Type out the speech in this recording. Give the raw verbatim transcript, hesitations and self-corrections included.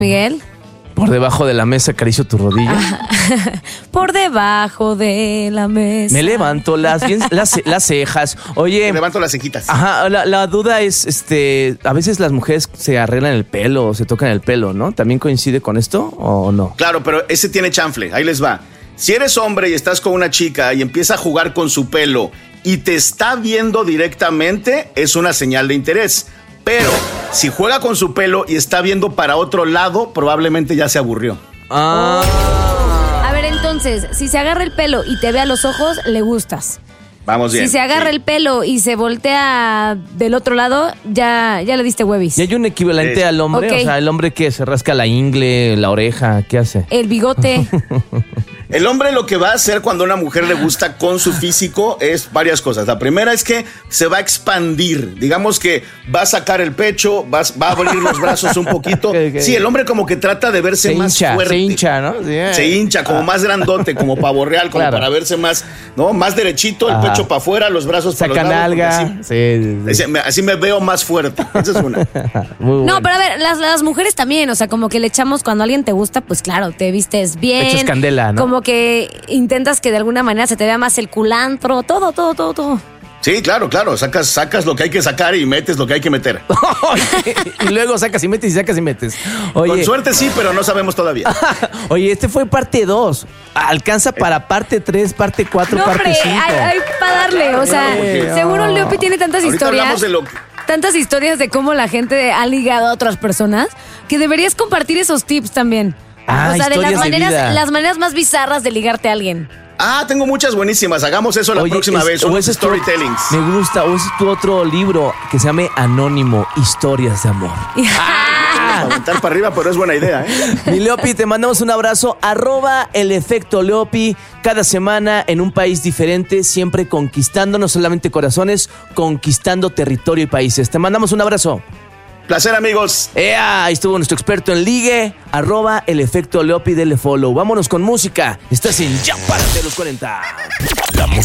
Miguel. Por debajo de la mesa acaricio tu rodilla. Por debajo de la mesa. Me levanto las, bien, las, las cejas. Oye. Me levanto las cejitas. Ajá, la, la duda es, este, a veces las mujeres se arreglan el pelo o se tocan el pelo, ¿no? ¿También coincide con esto o no? Claro, pero ese tiene chanfle. Ahí les va. Si eres hombre y estás con una chica y empieza a jugar con su pelo y te está viendo directamente, es una señal de interés. Pero si juega con su pelo y está viendo para otro lado, probablemente ya se aburrió. Ah. A ver, entonces, si se agarra el pelo y te ve a los ojos, le gustas. Vamos bien. Si se agarra sí. el pelo y se voltea del otro lado, ya, ya le diste huevis. ¿Y hay un equivalente Sí. al hombre? Ok. O sea, el hombre que se rasca la ingle, la oreja, ¿qué hace? El bigote. El hombre lo que va a hacer cuando a una mujer le gusta con su físico es varias cosas. La primera es que se va a expandir. Digamos que va a sacar el pecho, va, va a abrir los brazos un poquito. Okay, okay. Sí, el hombre como que trata de verse Se más hincha, fuerte. se hincha, ¿no? Sí. Se hincha, como más grandote, como pavo real, como Claro. para verse más, ¿no? Más derechito, el Ajá. pecho para afuera, los brazos para los Saca lados. nalga. Así, Sí, sí, sí. así me- así me veo más fuerte. Esa es una. Muy bueno. No, pero a ver, las, las mujeres también, o sea, como que le echamos cuando alguien te gusta, pues claro, te vistes bien. Echas candela, ¿no? Como que intentas que de alguna manera se te vea más el culantro, todo, todo, todo, todo. Sí, claro, claro. Sacas, sacas lo que hay que sacar y metes lo que hay que meter. Y luego sacas y metes y sacas y metes. Oye, Con suerte sí, pero no sabemos todavía. oye, este fue parte dos. Alcanza para parte tres, parte cuatro, No, parte hombre, cinco. hay, hay para darle, o sea, Sí, seguro no. Leopi tiene tantas Ahorita historias. hablamos de lo Tantas historias de cómo la gente ha ligado a otras personas que deberías compartir esos tips también. Ah, o sea, de historias las de maneras, vida. las maneras más bizarras de ligarte a alguien. Ah, tengo muchas buenísimas. Hagamos eso la Oye, próxima es- vez. o Unos ese es tu- storytellings. Me gusta. O ese es tu otro libro que se llame Anónimo, Historias de Amor. Para aventar para arriba, pero es buena idea, ¿eh? Mi Leopi, te mandamos un abrazo. Arroba el efecto Leopi. Cada semana en un país diferente, siempre conquistando no solamente corazones, conquistando territorio y países. Te mandamos un abrazo. Placer, amigos. ¡Ea! Ahí estuvo nuestro experto en ligue. Arroba el efecto Leopi, dele follow. Vámonos con música. Estás en Ya Párate los cuarenta.